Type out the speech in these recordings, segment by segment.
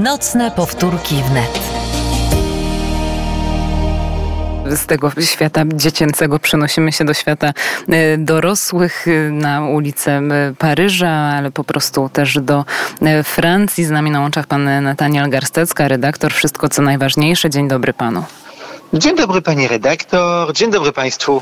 Nocne powtórki wnet. Z tego świata dziecięcego przenosimy się do świata dorosłych, na ulicę Paryża, ale po prostu też do Francji. Z nami na łączach pan Nataniel Garstecka, redaktor Wszystko co najważniejsze. Dzień dobry panu. Dzień dobry pani redaktor, dzień dobry państwu.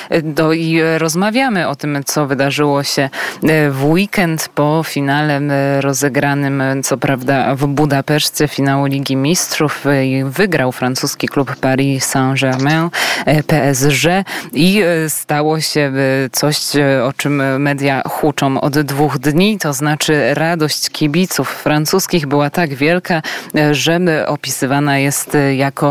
I rozmawiamy o tym, co wydarzyło się w weekend po finale rozegranym, co prawda w Budapeszcie, finału Ligi Mistrzów. Wygrał francuski klub Paris Saint-Germain, PSG, i stało się coś, o czym media huczą od 2 dni, to znaczy radość kibiców francuskich była tak wielka, że opisywana jest jako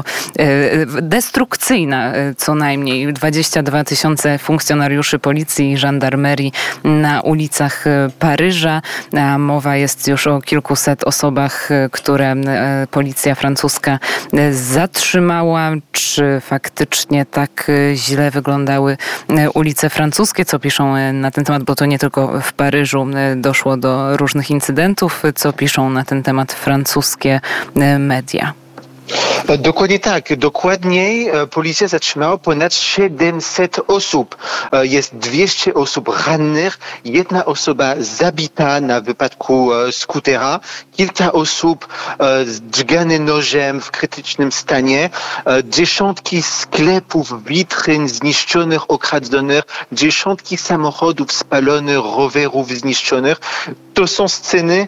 destrukcyjna. Co najmniej 22 000 funkcjonariuszy policji i żandarmerii na ulicach Paryża. Mowa jest już o kilkuset osobach, które policja francuska zatrzymała. Czy faktycznie tak źle wyglądały ulice francuskie? Co piszą na ten temat, bo to nie tylko w Paryżu doszło do różnych incydentów. Co piszą na ten temat francuskie media? Dokładnie tak. Dokładniej policja zatrzymała ponad 700 osób. Jest 200 osób rannych, 1 osoba zabita na wypadku skutera, kilka osób zdźgane nożem w krytycznym stanie, dziesiątki sklepów, witryn zniszczonych, okradzionych, dziesiątki samochodów spalonych, rowerów zniszczonych. To są sceny,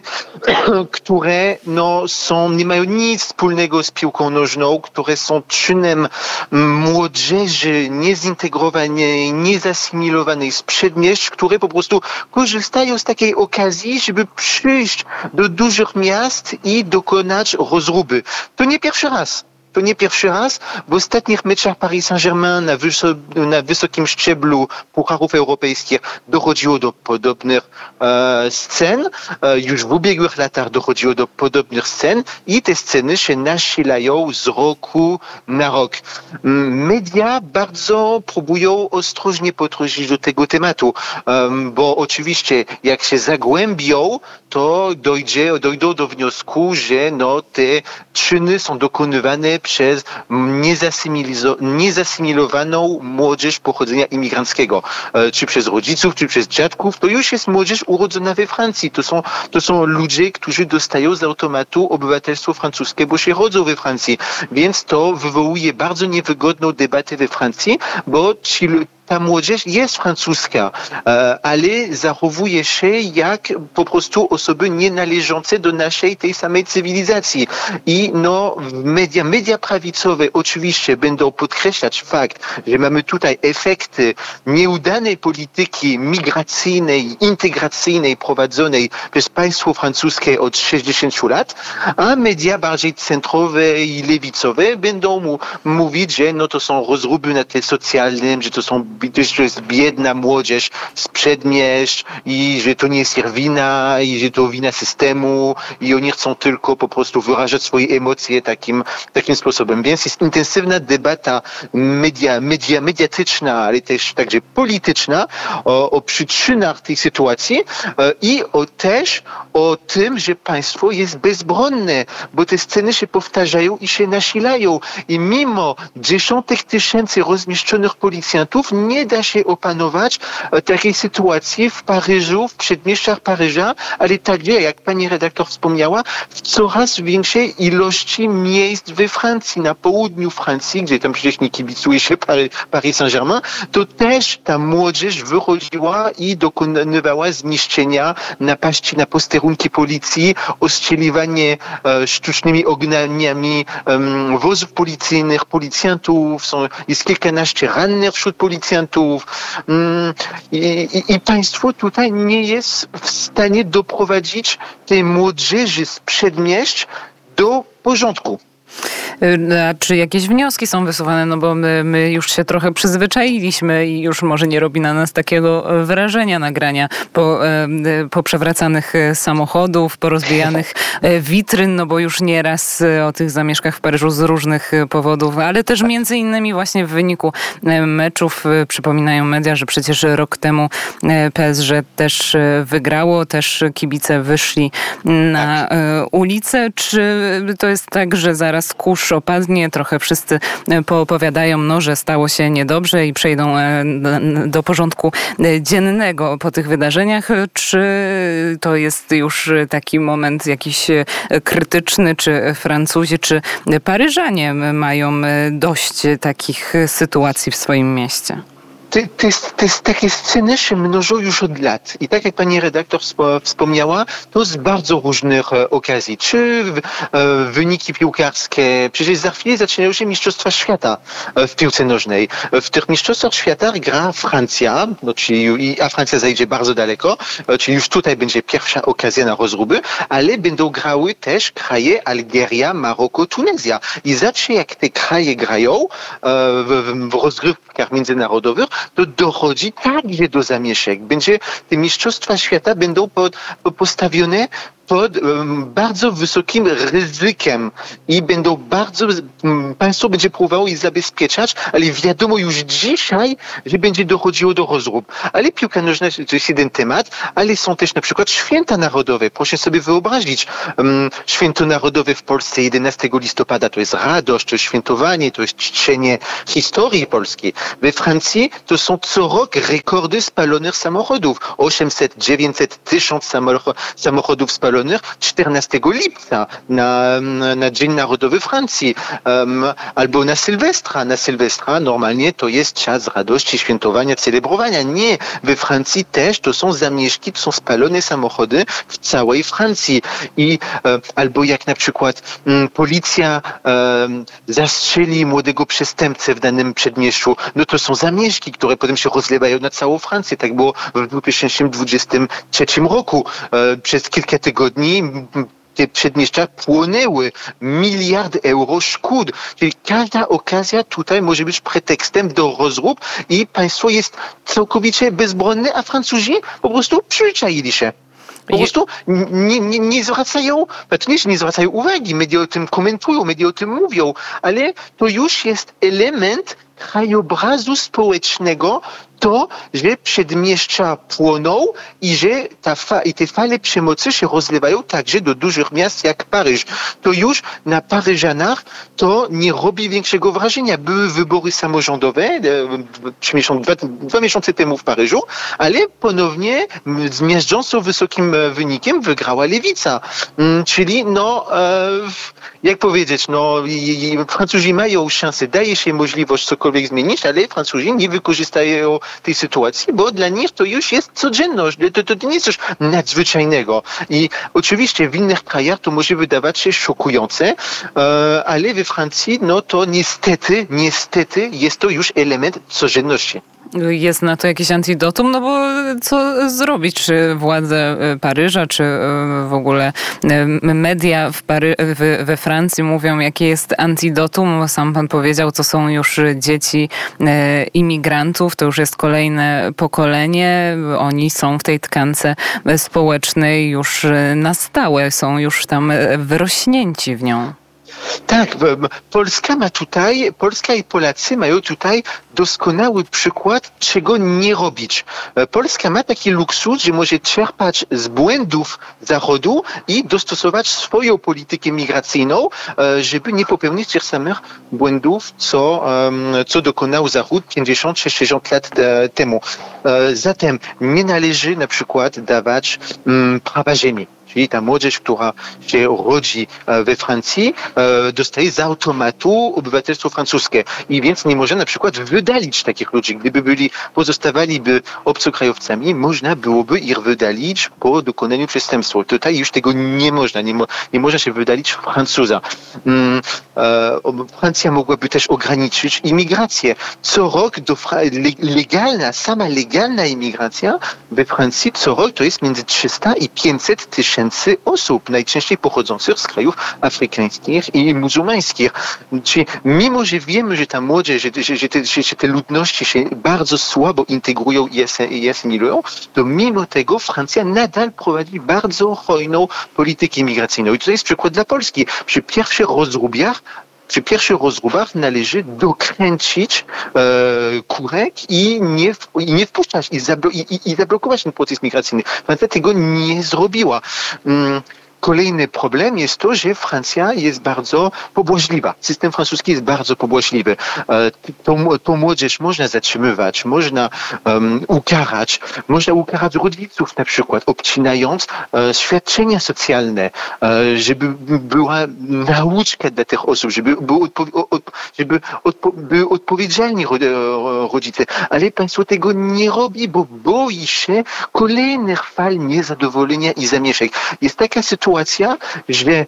które nie mają nic wspólnego z piłką nożną, które są czynem młodzieży niezintegrowanej, niezasymilowanej z przedmieść, które po prostu korzystają z takiej okazji, żeby przyjść do dużych miast i dokonać rozruby. To nie pierwszy raz. W ostatnich meczach Paris Saint-Germain na wysokim szczeblu pucharów europejskich dochodziło do podobnych scen. Już w ubiegłych latach dochodziło do podobnych scen i te sceny się nasilają z roku na rok. Media bardzo próbują ostrożnie podchodzić do tego tematu, bo oczywiście jak się zagłębią, to dojdą do wniosku, że te czyny są dokonywane przez niezasymilowaną młodzież pochodzenia imigranckiego. Czy przez rodziców, czy przez dziadków. To już jest młodzież urodzona we Francji. To są ludzie, którzy dostają z automatu obywatelstwo francuskie, bo się rodzą we Francji. Więc to wywołuje bardzo niewygodną debatę we Francji, bo ta młodzież jest francuska, ale zachowuje się jak po prostu osoby nienależące do naszej tej samej cywilizacji. I media prawicowe oczywiście będą podkreślać fakt, że mamy tutaj efekty nieudanej polityki migracyjnej, integracyjnej prowadzonej przez państwo francuskie od 60 lat, a media bardziej centrowe i lewicowe będą mówić, że to są rozruby na tle socjalnym, że to jest biedna młodzież z przedmieść i że to nie jest ich wina i że to wina systemu i oni chcą tylko po prostu wyrażać swoje emocje takim sposobem. Więc jest intensywna debata mediatyczna, ale też także polityczna o przyczynach tej sytuacji i też o tym, że państwo jest bezbronne, bo te sceny się powtarzają i się nasilają. I mimo dziesiątek tysięcy rozmieszczonych policjantów nie da się opanować takiej sytuacji w Paryżu, w przedmieściach Paryża, ale także, jak pani redaktor wspomniała, w coraz większej ilości miejsc we Francji, na południu Francji, gdzie tam przecież nie kibicuje się Paris Saint-Germain, to też ta młodzież wychodziła i dokonywała zniszczenia, napaści na posterunki policji, ostrzeliwanie sztucznymi ogniami wozów policyjnych, policjantów, jest kilkanaście rannych wśród policjantów. I państwo tutaj nie jest w stanie doprowadzić tej młodzieży z przedmieść do porządku. A czy jakieś wnioski są wysuwane? No bo my już się trochę przyzwyczailiśmy i już może nie robi na nas takiego wrażenia nagrania po przewracanych samochodów, porozbijanych witryn, no bo już nieraz o tych zamieszkach w Paryżu z różnych powodów, ale też między innymi właśnie w wyniku meczów przypominają media, że przecież rok temu PSG też wygrało, też kibice wyszli na ulicę. Czy to jest tak, że zaraz kurz opadnie, trochę wszyscy poopowiadają, no, że stało się niedobrze i przejdą do porządku dziennego po tych wydarzeniach, czy to jest już taki moment jakiś krytyczny, czy Francuzi, czy Paryżanie mają dość takich sytuacji w swoim mieście? Takie sceny się mnożą już od lat. I tak jak pani redaktor wspomniała, to z bardzo różnych okazji. Czy wyniki piłkarskie, przecież za chwilę zaczynają się Mistrzostwa Świata w piłce nożnej. W tych Mistrzostwach Świata gra Francja, no, a Francja zajdzie bardzo daleko, czyli już tutaj będzie pierwsza okazja na rozruby, ale będą grały też kraje Algieria, Maroko, Tunezja. I zawsze jak te kraje grają w rozgrywkach międzynarodowych, to dochodzi także do zamieszek. Te Mistrzostwa Świata będą postawione pod bardzo wysokim ryzykiem i państwo będzie próbowało ich zabezpieczać, ale wiadomo już dzisiaj, że będzie dochodziło do rozrób. Ale piłka nożna to jest jeden temat, ale są też na przykład święta narodowe. Proszę sobie wyobrazić, święto narodowe w Polsce 11 listopada to jest radość, to jest świętowanie, to jest czczenie historii polskiej. We Francji to są co rok rekordy spalonych samochodów. 800, 900, 1000 samochodów spalonych 14 lipca na Dzień Narodowy Francji albo na Sylwestra. Na Sylwestra normalnie to jest czas radości, świętowania, celebrowania. Nie, we Francji też to są zamieszki, to są spalone samochody w całej Francji. Albo jak na przykład policja zastrzeli młodego przestępcę w danym przedmieściu, no to są zamieszki, które potem się rozlewają na całą Francję. Tak było w 2023 roku. Przez kilka tygodni te przedmieścia płonęły. 1 miliard euro szkód. Czyli każda okazja tutaj może być pretekstem do rozrób i państwo jest całkowicie bezbronne, a Francuzi po prostu przyzwyczaili się. Po prostu nie zwracają, nie zwracają uwagi, media o tym komentują, media o tym mówią, ale to już jest element krajobrazu społecznego, to, że przedmieścia płoną i że te fale przemocy się rozlewają także do dużych miast jak Paryż. To już na Paryżanach to nie robi większego wrażenia. Były wybory samorządowe 2 miesiące temu w Paryżu, ale ponownie z miażdżąco wysokim wynikiem wygrała lewica. Czyli jak powiedzieć, Francuzi mają szansę, daje się możliwość cokolwiek zmienić, ale Francuzi nie wykorzystają tej sytuacji, bo dla nich to już jest codzienność, to nie jest coś nadzwyczajnego. I oczywiście w innych krajach to może wydawać się szokujące, ale we Francji, to niestety jest to już element codzienności. Jest na to jakieś antidotum? No bo co zrobić? Czy władze Paryża, czy w ogóle media we Francji mówią, jakie jest antidotum? Sam pan powiedział, to są już dzieci imigrantów, to już jest kolejne pokolenie. Oni są w tej tkance społecznej już na stałe, są już tam wyrośnięci w nią. Tak, Polska i Polacy mają tutaj doskonały przykład, czego nie robić. Polska ma taki luksus, że może czerpać z błędów Zachodu i dostosować swoją politykę migracyjną, żeby nie popełnić tych samych błędów, co dokonał Zachód 50-60 lat temu. Zatem nie należy na przykład dawać prawa ziemi. Czyli ta młodzież, która się rodzi we Francji, dostaje z automatu obywatelstwo francuskie. I więc nie może na przykład wydalić takich ludzi. Gdyby pozostawaliby obcokrajowcami, można byłoby ich wydalić po dokonaniu przestępstwa. Tutaj już tego nie można. Nie można się wydalić Francuza. Francja mogłaby też ograniczyć imigrację. Co rok sama legalna imigracja we Francji co rok to jest między 300 i 500 000 tysięcy osób, najczęściej pochodzących z krajów afrykańskich i muzułmańskich. Czyli mimo, że wiemy, że ta młodzież, że te ludności się bardzo słabo integrują i asymilują, to mimo tego Francja nadal prowadzi bardzo hojną politykę imigracyjną. I to jest przykład dla Polski. Przy pierwszych rozróbach należy dokręcić kurek i nie wpuszczać i zablokować ten proces migracyjny. Francja tego nie zrobiła. Kolejny problem jest to, że Francja jest bardzo pobłażliwa. System francuski jest bardzo pobłażliwy. Tą młodzież można zatrzymywać, można ukarać rodziców na przykład, obcinając świadczenia socjalne, żeby była nauczka dla tych osób, żeby były odpowiedzialni rodzice. Ale państwo tego nie robi, bo boi się kolejnych fal niezadowolenia i zamieszek. Jest taka sytuacja, że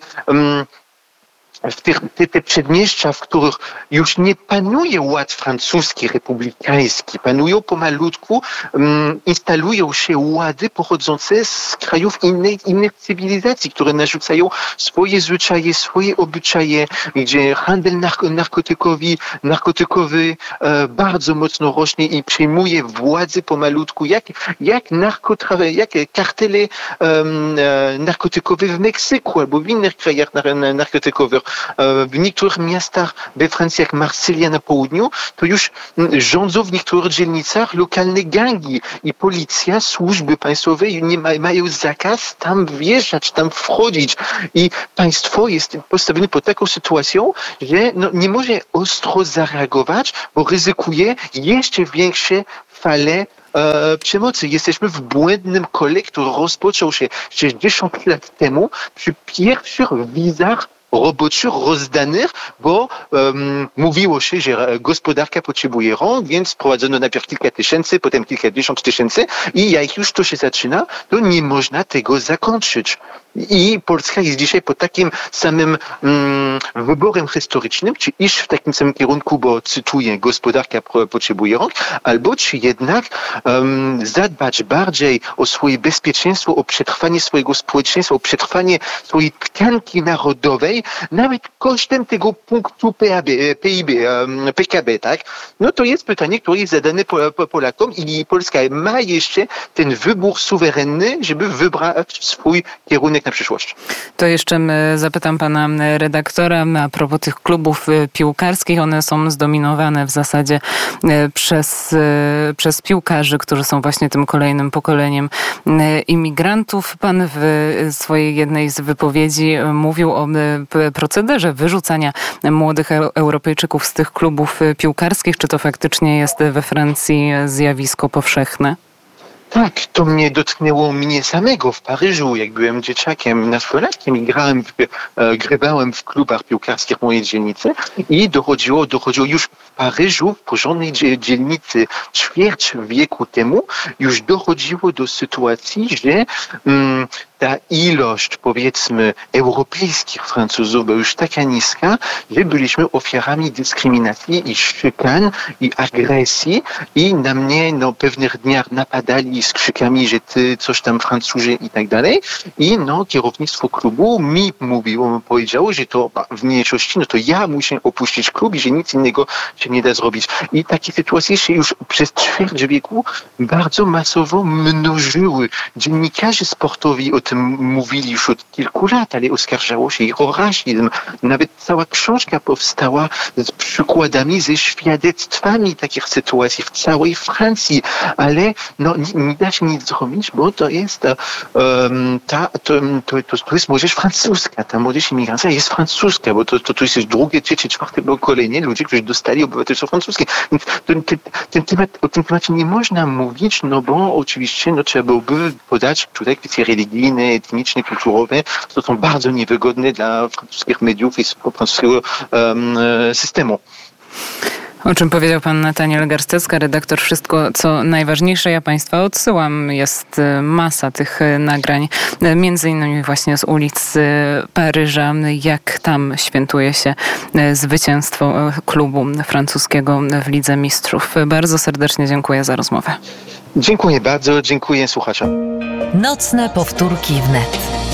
te przedmieścia, w których już nie panuje ład francuski, republikański, panują pomalutku, instalują się łady pochodzące z krajów innych cywilizacji, które narzucają swoje zwyczaje, swoje obyczaje, gdzie handel narkotykowy bardzo mocno rośnie i przejmuje władzę pomalutku, jak kartele narkotykowe w Meksyku albo w innych krajach narkotykowych. W niektórych miastach we Francji, jak Marsylia na południu, to już rządzą w niektórych dzielnicach lokalne gangi i policja, służby państwowe mają zakaz tam wjeżdżać, tam wchodzić. I państwo jest postawione pod taką sytuacją, że nie może ostro zareagować, bo ryzykuje jeszcze większe fale przemocy. Jesteśmy w błędnym kole, który rozpoczął się 60 lat temu przy pierwszych wizach roboczych rozdanych, bo mówiło się, że gospodarka potrzebuje rąk, więc wprowadzono najpierw kilka tysięcy, potem kilkadziesiąt tysięcy i jak już to się zaczyna, to nie można tego zakończyć. I Polska jest dzisiaj pod takim samym wyborem historycznym, czy iść w takim samym kierunku, bo cytuję, gospodarka potrzebuje rąk, albo czy jednak zadbać bardziej o swoje bezpieczeństwo, o przetrwanie swojego społeczeństwa, o przetrwanie swojej tkanki narodowej, nawet kosztem tego punktu PKB, tak? No to jest pytanie, które jest zadane Polakom i Polska ma jeszcze ten wybór suwerenny, żeby wybrać swój kierunek na przyszłość. To jeszcze zapytam pana redaktora a propos tych klubów piłkarskich. One są zdominowane w zasadzie przez piłkarzy, którzy są właśnie tym kolejnym pokoleniem imigrantów. Pan w swojej jednej z wypowiedzi mówił o procederze wyrzucania młodych Europejczyków z tych klubów piłkarskich. Czy to faktycznie jest we Francji zjawisko powszechne? Tak, to mnie dotknęło samego w Paryżu, jak byłem dzieciakiem, nastolatkiem i grywałem w klubach piłkarskich mojej dzielnicy i dochodziło już w Paryżu, w porządnej dzielnicy ćwierć wieku temu, już dochodziło do sytuacji, że ta ilość, powiedzmy, europejskich Francuzów była już taka niska, że byliśmy ofiarami dyskryminacji i szykan i agresji i na mnie pewnych dniach napadali z krzykami, że ty coś tam Francuzie i tak dalej. I kierownictwo klubu mi powiedziało, że to w mniejszości, to ja muszę opuścić klub i że nic innego się nie da zrobić. I takie sytuacje się już przez ćwierć wieku bardzo masowo mnożyły. Dziennikarze sportowi o tym mówili już od kilku lat, ale oskarżało się ich o rasizm. Nawet cała książka powstała z przykładami, ze świadectwami takich sytuacji w całej Francji, ale nie da się nic zrobić, bo to jest to jest młodzież francuska. Ta młodzież imigrancja jest francuska, bo to jest drugie, trzecie, czwarte pokolenie ludzi, którzy dostali obywatelstwo francuskie. Więc o tym temacie nie można mówić, bo oczywiście trzeba byłoby podać tutaj kwestie religijne, etniczne, kulturowe, to są bardzo niewygodne dla francuskich mediów i francuskiego systemu. O czym powiedział pan Nataniel Garstecka, redaktor Wszystko, co najważniejsze. Ja państwa odsyłam. Jest masa tych nagrań, między innymi właśnie z ulic Paryża, jak tam świętuje się zwycięstwo klubu francuskiego w Lidze Mistrzów. Bardzo serdecznie dziękuję za rozmowę. Dziękuję bardzo, dziękuję słuchaczom. Nocne powtórki wnet.